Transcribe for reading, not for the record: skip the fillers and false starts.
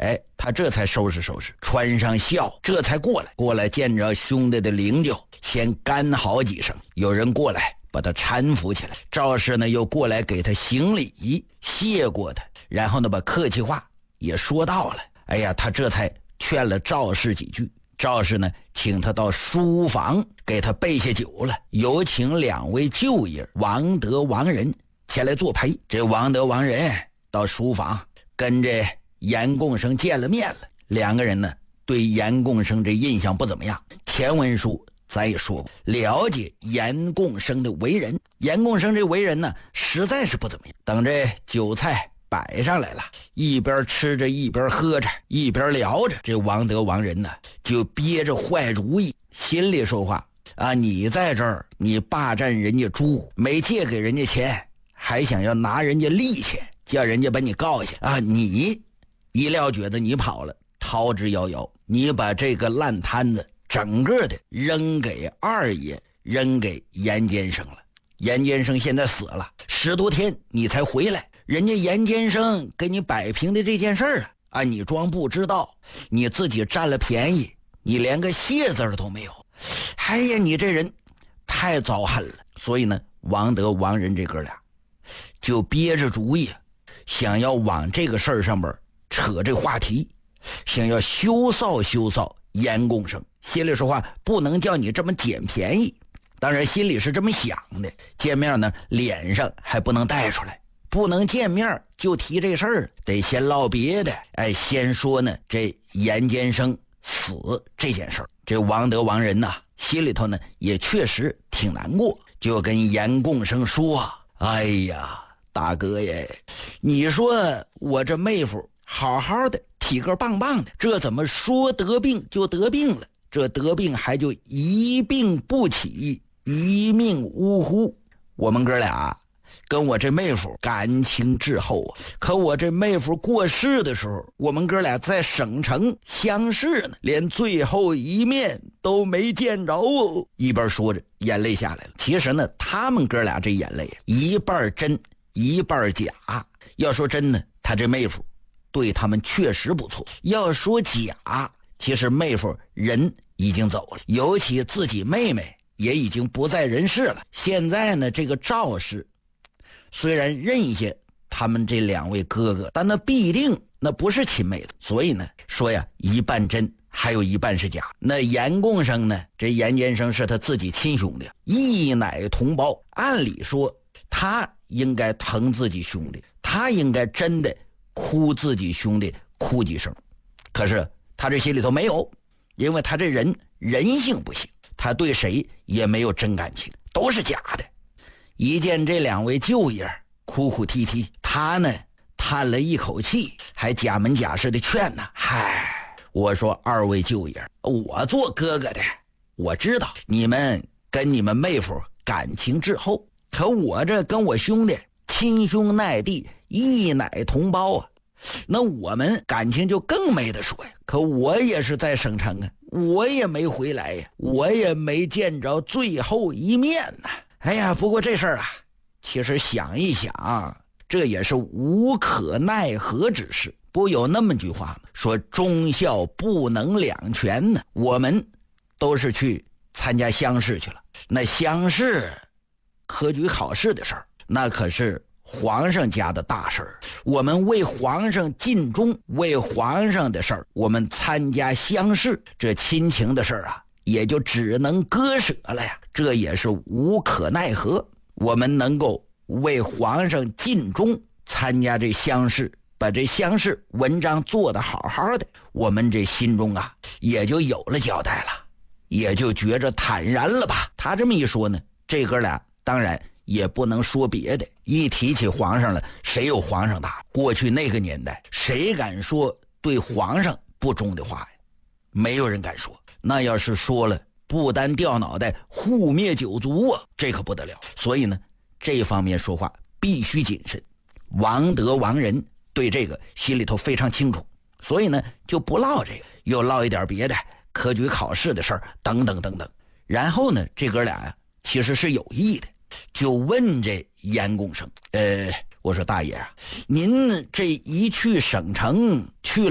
他这才收拾收拾，穿上孝，这才过来见着兄弟的灵柩，先干好几声，有人过来把他搀扶起来，赵氏呢又过来给他行礼，谢过他，然后呢把客气话也说到了。他这才劝了赵氏几句。赵氏呢请他到书房给他备下酒了，有请2位舅爷王德、王仁前来作陪。这王德、王仁到书房跟这严贡生见了面了，两个人呢对严贡生这印象不怎么样。前文书咱也说过，了解严贡生的为人，严贡生这为人呢实在是不怎么样。等这酒菜摆上来了，一边吃着一边喝着一边聊着，这王德、王仁呢就憋着坏主意，心里说话你在这儿你霸占人家猪，没借给人家钱，还想要拿人家利钱，叫人家把你告下你一料觉得你跑了，逃之夭夭，你把这个烂摊子整个的扔给二爷，扔给严监生了。严监生现在死了10多天你才回来，人家严监生给你摆平的这件事儿你装不知道，你自己占了便宜，你连个谢字都没有。你这人太遭恨了。所以呢王德、王仁这哥俩就憋着主意，想要往这个事儿上面扯这话题，想要羞臊严贡生。心里说话不能叫你这么捡便宜，当然心里是这么想的，见面呢脸上还不能带出来，不能见面就提这事儿，得先唠别的。先说呢这严监生死这件事儿。这王德、王仁呐心里头呢也确实挺难过，就跟严贡生说大哥耶，你说我这妹夫好好的，体格棒棒的，这怎么说得病就得病了？这得病还就一病不起，一命呜呼。我们哥俩跟我这妹夫感情至厚可我这妹夫过世的时候，我们哥俩在省城相视呢，连最后一面都没见着一边说着眼泪下来了。其实呢他们哥俩这眼泪一半真一半假。要说真的，他这妹夫对他们确实不错。要说假，其实妹夫人已经走了，尤其自己妹妹也已经不在人世了。现在呢这个赵氏虽然认下他们这2位哥哥，但那必定那不是亲妹子，所以呢说一半真还有一半是假。那严贡生呢，这严监生是他自己亲兄弟，一奶同胞，按理说他应该疼自己兄弟，他应该真的哭自己兄弟哭几声，可是他这心里头没有，因为他这人性不行，他对谁也没有真感情，都是假的。一见这2位舅爷哭哭啼啼，他呢叹了一口气，还假门假式的劝呢，我说2位舅爷，我做哥哥的我知道你们跟你们妹夫感情至厚，可我这跟我兄弟亲兄耐弟，一奶同胞那我们感情就更没得说呀。可我也是在省城我也没回来呀，我也没见着最后一面呐。不过这事儿其实想一想，这也是无可奈何之事。不有那么句话吗？说忠孝不能两全呢。我们都是去参加乡试去了，那乡试科举考试的事儿，那可是皇上家的大事儿。我们为皇上尽忠，为皇上的事儿，我们参加乡试，这亲情的事儿也就只能割舍了呀。这也是无可奈何。我们能够为皇上尽忠，参加这乡试，把这乡试文章做得好好的，我们这心中也就有了交代了，也就觉着坦然了吧。他这么一说呢，这哥俩当然也不能说别的，一提起皇上了，谁有皇上大？过去那个年代，谁敢说对皇上不忠的话呀？没有人敢说。那要是说了，不单掉脑袋，护灭九族这可不得了。所以呢，这方面说话必须谨慎。王德、王仁对这个心里头非常清楚，所以呢就不唠这个，又唠一点别的科举考试的事儿等等等等。然后呢这哥俩其实是有意的，就问这严贡生，我说大爷您这一去省城去